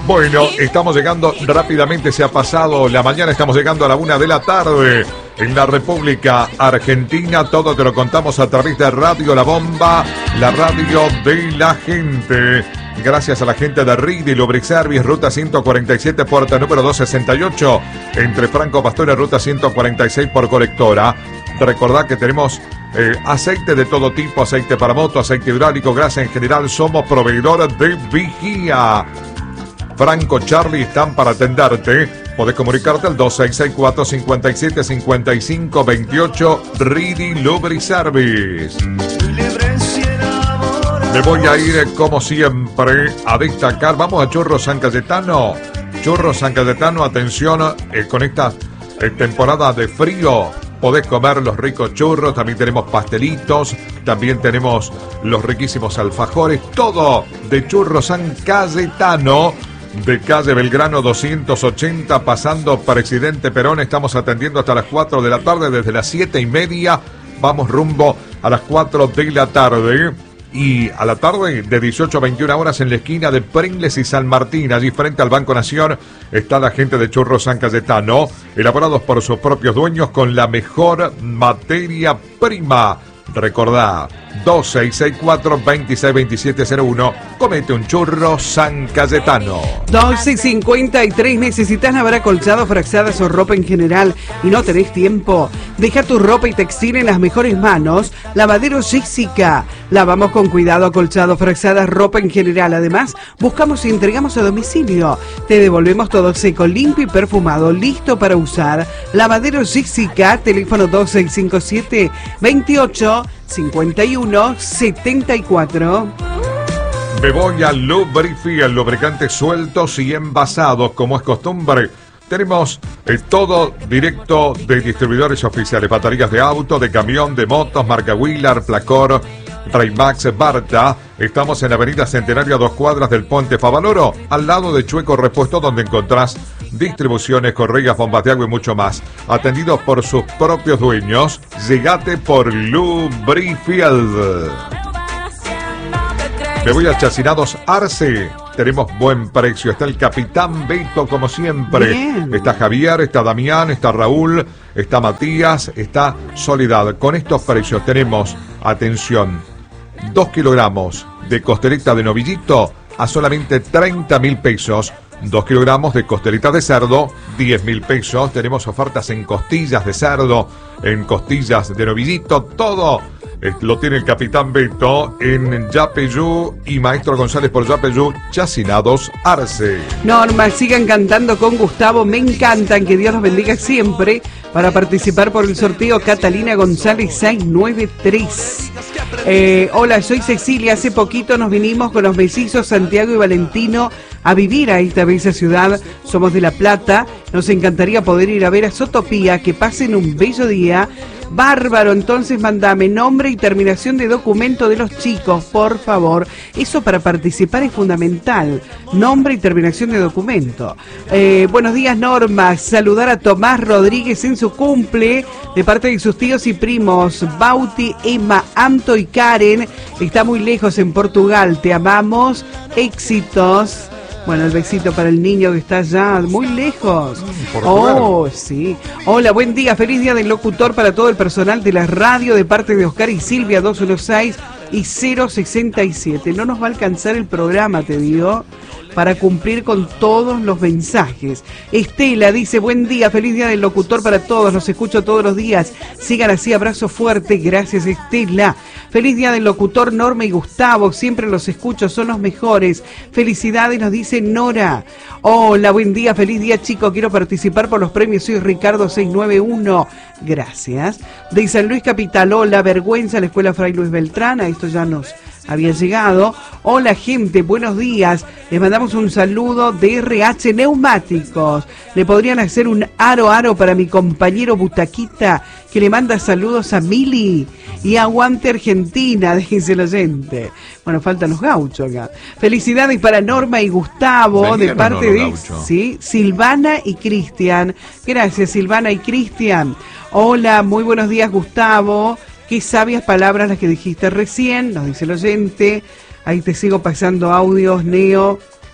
Bueno, estamos llegando rápidamente, se ha pasado la mañana, estamos llegando a la 1 de la tarde en la República Argentina. Todo te lo contamos a través de Radio La Bomba, la radio de la gente. Gracias a la gente de Reedy Lubriservice, ruta 147, puerta número 268, entre Franco Pastor y ruta 146 por colectora. Recordad que tenemos aceite de todo tipo, aceite para moto, aceite hidráulico, grasa en general. Somos proveedores de Vigía. Franco, Charlie están para atenderte. Podés comunicarte al 2664-575528, Reedy Lubriservice. Me voy a ir, como siempre, a destacar. Vamos a Churros San Cayetano. Churros San Cayetano, atención, con esta temporada de frío. Podés comer los ricos churros, también tenemos pastelitos, también tenemos los riquísimos alfajores. Todo de Churros San Cayetano, de calle Belgrano 280, pasando Presidente Perón. Estamos atendiendo hasta las 4 de la tarde, desde las 7:30. Vamos rumbo a las 4 de la tarde. Y a la tarde de 18 a 21 horas en la esquina de Pringles y San Martín, allí frente al Banco Nación, está la gente de Churros San Cayetano, elaborados por sus propios dueños con la mejor materia prima. Recordá, 2664-262701, comete un churro San Cayetano. 12:53, ¿necesitas lavar acolchado, frazadas o ropa en general y no tenés tiempo? Deja tu ropa y textil en las mejores manos. Lavadero Jessica. Lavamos con cuidado acolchado, frazadas, ropa en general. Además, buscamos y entregamos a domicilio. Te devolvemos todo seco, limpio y perfumado, listo para usar. Lavadero Jessica, teléfono 2657-285174. Me voy a Lubrifiel, lubricantes sueltos y envasados, como es costumbre. Tenemos todo directo de distribuidores oficiales, baterías de auto, de camión, de motos, marca Wheeler, Placor, Raymax, Barta. Estamos en la avenida Centenario, a 2 cuadras del Puente Favaloro, al lado de Chueco Repuesto, donde encontrás distribuciones, correas, bombas de agua y mucho más. Atendidos por sus propios dueños, llegate por Lubrifiel. Me voy a Chacinados Arce. Tenemos buen precio. Está el Capitán Beto, como siempre. Bien. Está Javier, está Damián, está Raúl, está Matías, está Soledad. Con estos precios tenemos, atención, 2 kilogramos de costeleta de novillito a solamente 30.000 pesos. 2 kilogramos de costeleta de cerdo, 10.000 pesos. Tenemos ofertas en costillas de cerdo, en costillas de novillito, todo. Lo tiene el Capitán Beto en Yapeyú y Maestro González por Yapeyú, Chacinados Arce. Norma, sigan cantando con Gustavo, me encantan, que Dios los bendiga siempre. Para participar por el sorteo, Catalina González 693. Hola, soy Cecilia, hace poquito nos vinimos con los mellizos Santiago y Valentino a vivir a esta bella ciudad. Somos de La Plata, nos encantaría poder ir a ver a Zootopía, que pasen un bello día. Bárbaro, entonces mandame nombre y terminación de documento de los chicos, por favor. Eso para participar es fundamental. Nombre y terminación de documento. Buenos días, Norma. Saludar a Tomás Rodríguez en su cumple, de parte de sus tíos y primos, Bauti, Emma, Anto y Karen. Está muy lejos en Portugal. Te amamos. Éxitos. Bueno, el besito para el niño que está allá, muy lejos. Oh, sí. Hola, buen día, feliz día del locutor para todo el personal de la radio, de parte de Oscar y Silvia, 216 y 067. No nos va a alcanzar el programa, te digo, para cumplir con todos los mensajes. Estela dice, buen día, feliz día del locutor para todos, los escucho todos los días. Sigan así, abrazo fuerte, gracias Estela. Feliz día del locutor, Norma y Gustavo, siempre los escucho, son los mejores. Felicidades, nos dice Nora. Hola, buen día, feliz día chicos, quiero participar por los premios, soy Ricardo 691. Gracias. De San Luis Capital, hola, vergüenza, la Escuela Fray Luis Beltrán, a esto ya nos había llegado. Hola gente, buenos días, les mandamos un saludo de RH Neumáticos. Le podrían hacer un aro para mi compañero Butaquita, que le manda saludos a Mili. Y aguante Argentina, dice el oyente. Bueno, faltan los gauchos acá. Felicidades para Norma y Gustavo, de parte de sí, Silvana y Cristian. Gracias Silvana y Cristian. Hola, muy buenos días Gustavo. Qué sabias palabras las que dijiste recién, nos dice el oyente. Ahí te sigo pasando audios, Neo.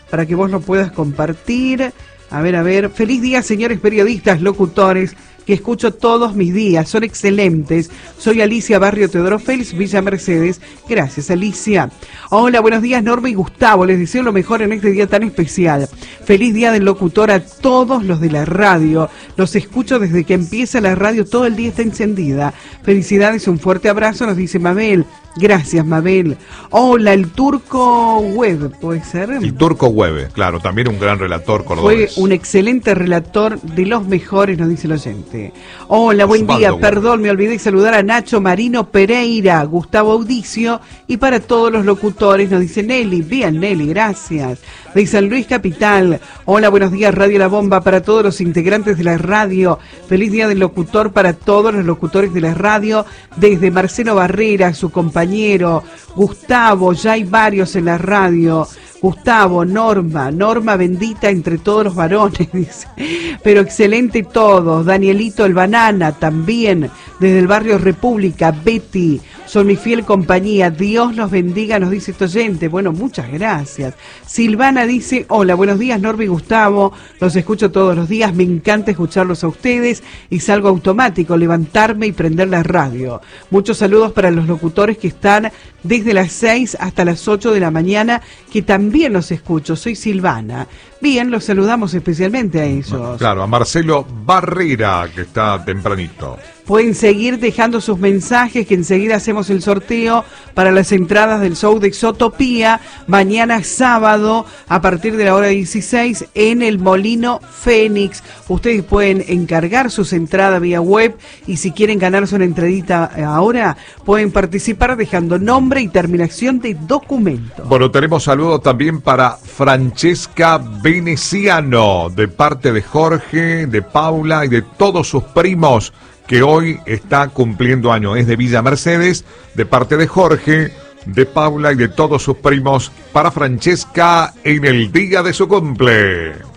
para que vos lo puedas compartir. A ver. Feliz día, señores periodistas, locutores, que escucho todos mis días, son excelentes. Soy Alicia, barrio Teodoro Fels, Villa Mercedes. Gracias, Alicia. Hola, buenos días, Norma y Gustavo. Les deseo lo mejor en este día tan especial. Feliz día del locutor a todos los de la radio. Los escucho desde que empieza la radio, todo el día está encendida. Felicidades, un fuerte abrazo, nos dice Mabel. Gracias, Mabel. Hola, el Turco Web, ¿puede ser? El Turco Web, claro, también un gran relator cordobés. Fue un excelente relator, de los mejores, nos dice el oyente. Hola, buen día. Web. Perdón, me olvidé saludar a Nacho Marino Pereira, Gustavo Audicio, y para todos los locutores, nos dice Nelly. Bien, Nelly, gracias. De San Luis Capital. Hola, buenos días, Radio La Bomba, para todos los integrantes de la radio. Feliz día del locutor para todos los locutores de la radio. Desde Marcelo Barrera, su compañero, Gustavo, ya hay varios en la radio. Gustavo, Norma bendita entre todos los varones, dice. Pero excelente todos. Danielito el Banana también, desde el barrio República. Betty, son mi fiel compañía. Dios los bendiga, nos dice este oyente. Bueno, muchas gracias. Silvana dice, hola, buenos días, Norma y Gustavo. Los escucho todos los días, me encanta escucharlos a ustedes y salgo automático, levantarme y prender la radio. Muchos saludos para los locutores que están desde las 6 hasta las 8 de la mañana, que también los escucho. Soy Silvana. Bien, los saludamos especialmente a ellos. Claro, a Marcelo Barrera, que está tempranito. Pueden seguir dejando sus mensajes, que enseguida hacemos el sorteo para las entradas del show de Exotopía, mañana sábado, a partir de la hora 16, en el Molino Fénix. Ustedes pueden encargar sus entradas vía web, y si quieren ganarse una entradita ahora, pueden participar dejando nombre y terminación de documento. Bueno, tenemos saludos también para Francesca Veneciano, de parte de Jorge, de Paula y de todos sus primos, que hoy está cumpliendo año. Es de Villa Mercedes, de parte de Jorge, de Paula y de todos sus primos, para Francesca en el día de su cumple.